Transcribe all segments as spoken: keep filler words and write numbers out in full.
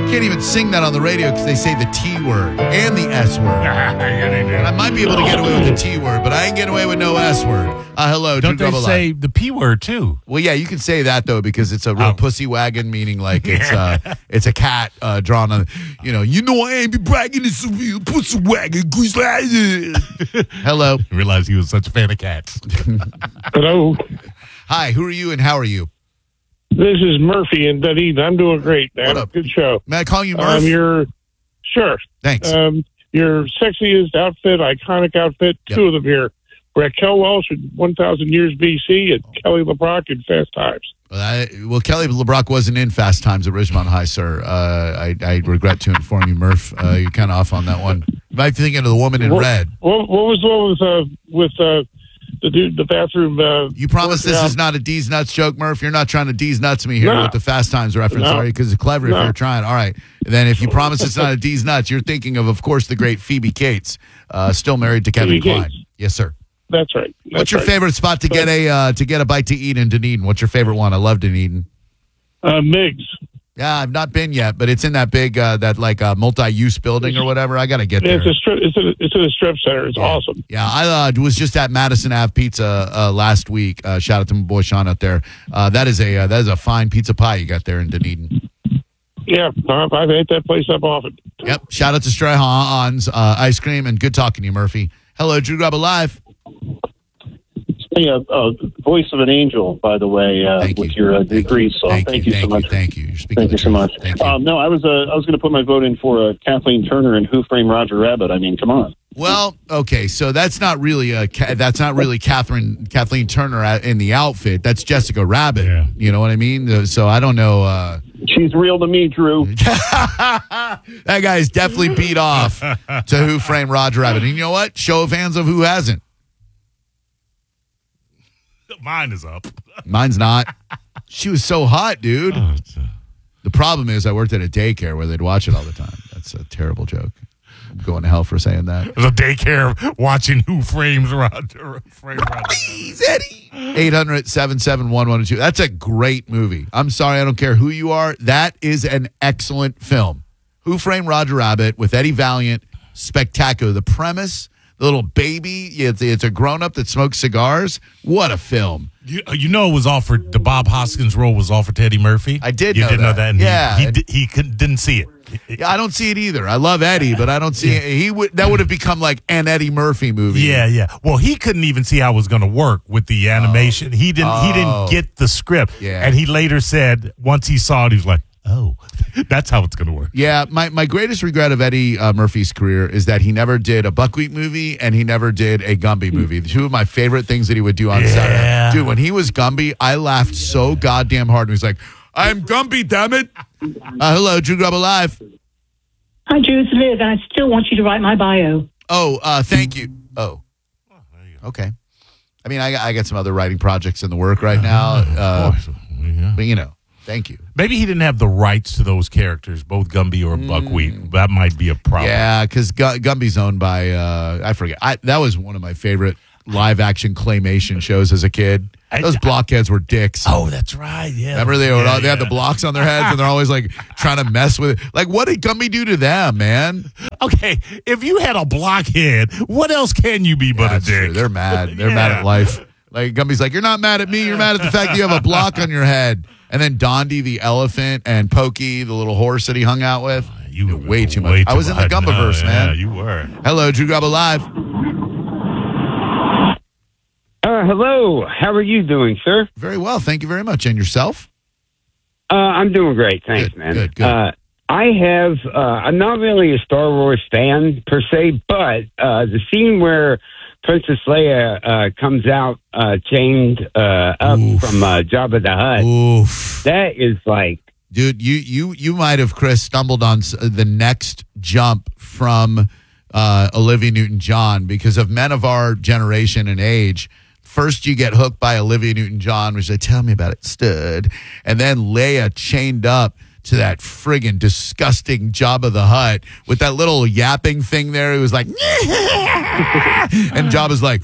Can't even sing that on the radio because they say the T word and the S word. yeah, they do. I might be able to get away with the T word, but I ain't getting away with no S word. Uh, hello, Don't Drew they Garabo say Live. the P word too? Well, yeah, you can say that though because it's a real Oh. pussy wagon, meaning like it's uh, it's a cat uh, drawn on. You know, you know I ain't be bragging. It's a real pussy wagon. Goose like it. Hello, I realized he was such a fan of cats. Hello, hi. Who are you and how are you? this is Murphy in Dunedin. I'm doing great, man. What up? Good show. May I call you Murph? Um, your sure. Thanks. Um, your sexiest outfit, iconic outfit. Yep. Two of them here. Raquel Welch in one thousand Years B C and Kelly LeBrock in Fast Times. Well, I, well, Kelly LeBrock wasn't in Fast Times at Ridgemont High, sir. Uh, I, I regret to inform you, Murph. Uh, you're kind of off on that one. You might be thinking of the woman in What, red. what, what was the one with uh, with uh, the dude, the bathroom? Uh, You promise this working is out? not a D's nuts joke, Murph? You're not trying to D's nuts me here No. with the Fast Times reference, No. are you? Because it's clever if No. you're trying. All right. And then if you promise it's not a D's nuts, you're thinking of, of course, the great Phoebe Cates, uh, still married to Kevin Phoebe Kline. Cates. Yes, sir. That's right. That's What's your right. favorite spot to get a uh, to get a bite to eat in Dunedin? What's your favorite one? I love Dunedin. Uh, Migs. Yeah, I've not been yet, but it's in that big, uh, that like uh, multi-use building or whatever. I got to get Yeah, there. it's a strip. It's a it's in a strip center. It's Yeah. awesome. Yeah, I uh, was just at Madison Ave Pizza uh, last week. Uh, shout out to my boy Sean out there. Uh, that is a uh, that is a fine pizza pie you got there in Dunedin. Yeah, I've, I've ate that place up often. Yep. Shout out to Strayhans uh, Ice Cream and good talking to you, Murphy. Hello, Drew Garabo Live. Hey, uh, uh, voice of an angel, by the way, uh, Thank with you. your uh, Thank degree. So Thank thank, you, you, thank so you, much. thank you. You're speaking Thank the you so truth. much. Thank you. Um, no, I was uh, I was going to put my vote in for uh, Kathleen Turner and Who Framed Roger Rabbit. I mean, come on. Well, okay, so that's not really a Ca- that's not really Catherine Kathleen Turner at- in the outfit. That's Jessica Rabbit. Yeah. You know what I mean? Uh, So I don't know. Uh, She's real to me, Drew. that guy's definitely beat off to Who Framed Roger Rabbit. And you know what? Show of hands of who hasn't. Mine is up. Mine's not. She was so hot, dude. Oh, it's, uh, The problem is I worked at a daycare where they'd watch it all the time. That's a terrible joke. I'm going to hell for saying that. There's a daycare watching Who Frames Roger. Frame Roger. Please, Eddie. eight hundred, seven seven one, one oh two. That's a great movie. I'm sorry, I don't care who you are. That is an excellent film. Who Framed Roger Rabbit with Eddie Valiant. Spectacular. The premise, the little baby, it's, it's a grown-up that smokes cigars. What a film. You, you know, it was offered. The Bob Hoskins role was offered to Eddie Murphy. I did You know didn't know that. that. And Yeah. He, he, di- he couldn't, didn't see it. Yeah, I don't see it either. I love Eddie, but I don't see it. He would that would have become like an Eddie Murphy movie. Yeah, yeah. Well, he couldn't even see how it was going to work with the animation. He didn't. He Oh. didn't get the script. Yeah. And he later said, once he saw it, he was like, "Oh, that's how it's going to work." Yeah, my, my greatest regret of Eddie uh, Murphy's career is that he never did a Buckwheat movie and he never did a Gumby movie. Two of my favorite things that he would do on Yeah. Saturday. Dude, when he was Gumby, I laughed so goddamn hard. And he was like, I'm Gumby, damn it. Uh, hello, Drew Garabo Live. Hi, Drew. It's Liz, and I still want you to write my bio. Oh, uh, thank you. Oh, okay. I mean, I, got- I got some other writing projects in the work right now. Uh, Of course. Yeah. but, you know, thank you. Maybe he didn't have the rights to those characters, both Gumby or Buckwheat. That might be a problem. Yeah, because Gumby's owned by, uh, I forget. I, that was one of my favorite live action claymation shows as a kid. I- Those blockheads were dicks. Oh, that's right. Yeah. Remember they were Yeah, they had the yeah. blocks on their heads and they're always like trying to mess with it. Like, what did Gumby do to them, man? Okay, if you had a blockhead, what else can you be but That's a dick? true. They're mad. They're mad Yeah. at life. Like Gumby's like, you're not mad at me. You're mad at the fact that you have a block on your head. And then Dondi the elephant and Pokey the little horse that he hung out with. You Did were way too much. way I was in the much. Gumbiverse, No, man. Yeah, you were. Hello, Drew Garabo Live. Uh, hello. How are you doing, sir? Very well, thank you very much. And yourself? Uh, I'm doing great. Thanks, Good, man. good, good. Uh, I have, uh, I'm not really a Star Wars fan per se, but uh, the scene where Princess Leia uh, comes out uh, chained uh, up Oof. from uh, Jabba the Hutt, Oof. that is like, Dude, you you you might have, Chris, stumbled on s- the next jump from uh, Olivia Newton-John because of men of our generation and age. First, you get hooked by Olivia Newton-John, which they tell me about it, stud, and then Leia chained up to that friggin' disgusting Jabba the Hutt with that little yapping thing there. He was like, and Jabba's like,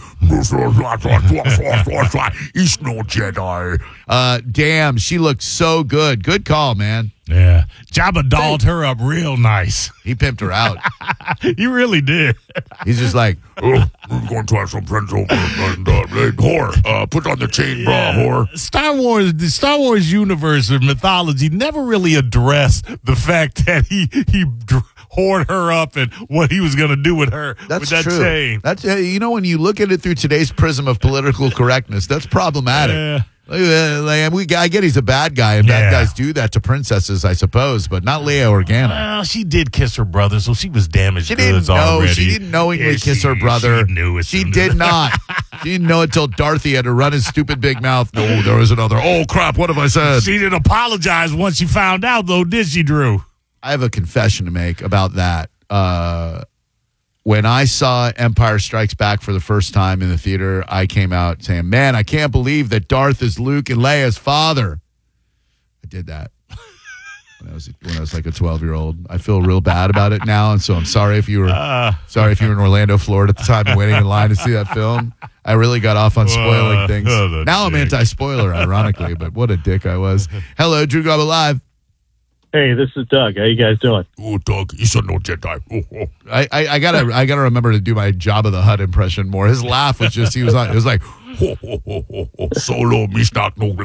he's no Jedi. Uh, damn, she looked so good. Good call, man. Yeah. Jabba dolled her up real nice. He pimped her out. He really did. He's just like, oh, we're going to have some friends over and, uh, hey, whore, uh, put on the chain bra, whore. Star Wars, the Star Wars universe of mythology never really addressed the fact that he he dr- whored her up and what he was going to do with her that's with that true. chain. That's uh, you know, when you look at it through today's prism of political correctness, that's problematic. Yeah. Like, uh, like, we, I get he's a bad guy, and Yeah. bad guys do that to princesses, I suppose, but not Leia Organa. Well, she did kiss her brother, so she was damaged She didn't goods know. already. She didn't knowingly Yeah, kiss she- her brother. She knew it. She did not. She didn't know it till Dorothy had to run his stupid big mouth. No, there was another. Oh, crap, what have I said? She didn't apologize once she found out, though, did she, Drew? I have a confession to make about that. Uh, when I saw Empire Strikes Back for the first time in the theater, I came out saying, man, I can't believe that Darth is Luke and Leia's father. I did that when I was when I was like a twelve-year-old. I feel real bad about it now, and so I'm sorry if you were Uh, sorry if you were in Orlando, Florida at the time and waiting in line to see that film. I really got off on spoiling Uh, things. oh, the Now I'm dick. anti-spoiler, ironically, but what a dick I was. Hello, Drew Garbo Live. Hey, this is Doug. How you guys doing? Oh, Doug, he's a no Jedi. Oh, oh. I, I, I gotta I gotta remember to do my Jabba the Hutt impression more. His laugh was just he was on it was like Ho, ho, ho, ho, ho. Solo, Mishnak, no.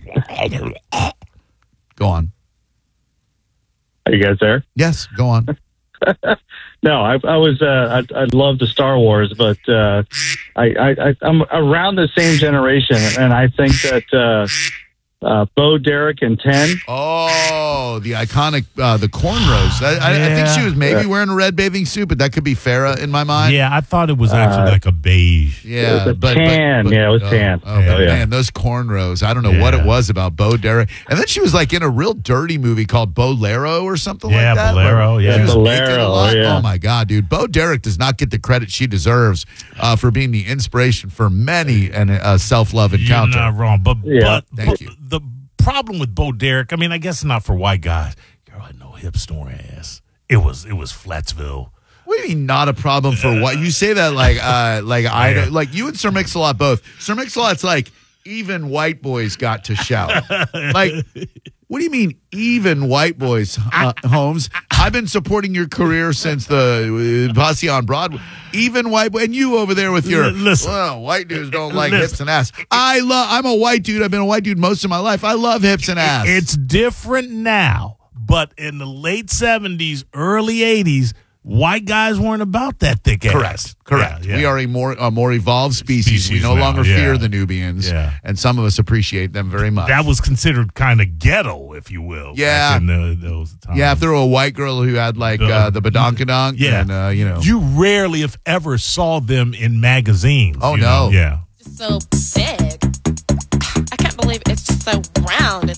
go on. Are you guys there? Yes, go on. No, I, I was. Uh, I, I love the Star Wars, but uh, I, I, I, I'm around the same generation, and I think that uh, uh, Bo Derek and Ten. Oh, the iconic uh, the cornrows. I, I, I think she was maybe wearing a red bathing suit, but that could be Farrah in my mind. yeah, I thought it was actually Uh, like a beige. Yeah, It was a but, tan. but, but Yeah, it was oh, tan. Oh, Yeah. but Yeah. man, those cornrows. I don't know what Yeah. it was about Bo Derek. And then she was like in a real dirty movie called Bolero or something Yeah, like that. Bolero, where yeah. she was Bolero, naked a lot. yeah. Oh my God, dude. Bo Derek does not get the credit she deserves uh, for being the inspiration for many and uh, self-love encounter. You're not wrong, but, Yeah. but, Thank but you. the problem with Bo Derek, I mean, I guess not for white guys. Girl had no hip snoring ass. It was it was Flatsville. What do you mean not a problem for what? You say that like uh like I don't like you and Sir Mix-a-Lot both. Sir Mix-a-Lot's like even white boys got to shout. Like what do you mean even white boys, uh, Holmes? I've been supporting your career since the uh, Posse on Broadway. Even white boy, and you over there with your L- listen. well, white dudes don't like Listen. hips and ass. I love. I'm a white dude. I've been a white dude most of my life. I love hips and ass. It's different now, but in the late seventies, early eighties, white guys weren't about that thick ass. Correct. Correct. Yeah, yeah. We are a more a more evolved species. Species we no now, longer yeah. fear the Nubians, Yeah. and some of us appreciate them very much. That was considered kind of ghetto, if you will. Yeah. back in the, those times. yeah, if there were a white girl who had like uh, the badonkadonk, Yeah. and uh, you know, You rarely, if ever, saw them in magazines. Oh, you know? no. Yeah. so big. I can't believe it's just so round